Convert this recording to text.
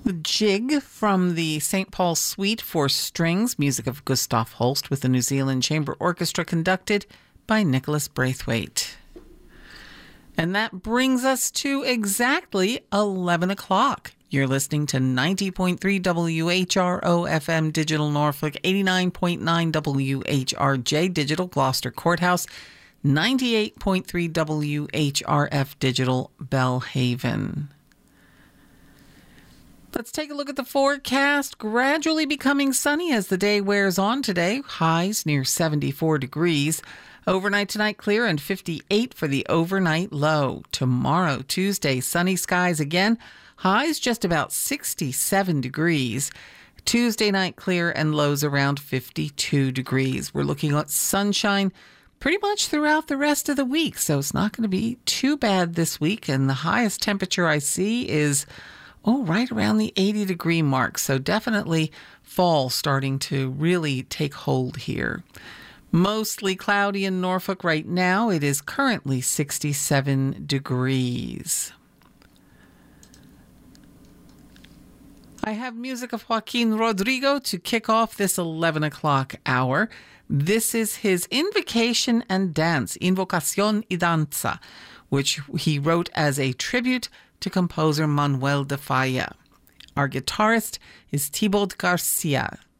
The Jig from the St. Paul Suite for Strings, music of Gustav Holst with the New Zealand Chamber Orchestra conducted by Nicholas Braithwaite. And that brings us to exactly 11 o'clock. You're listening to 90.3 WHRO FM Digital Norfolk, 89.9 WHRJ Digital Gloucester Courthouse, 98.3 WHRF Digital Bellhaven. Let's take a look at the forecast. Gradually becoming sunny as the day wears on today. Highs near 74 degrees. Overnight tonight clear and 58 for the overnight low. Tomorrow, Tuesday, sunny skies again. Highs just about 67 degrees. Tuesday night clear and lows around 52 degrees. We're looking at sunshine pretty much throughout the rest of the week, so it's not going to be too bad this week. And the highest temperature I see is right around the 80-degree mark. So definitely fall starting to really take hold here. Mostly cloudy in Norfolk right now. It is currently 67 degrees. I have music of Joaquin Rodrigo to kick off this 11 o'clock hour. This is his Invocation and Dance, Invocación y Danza, which he wrote as a tribute to composer Manuel de Falla. Our guitarist is Thibaut Garcia.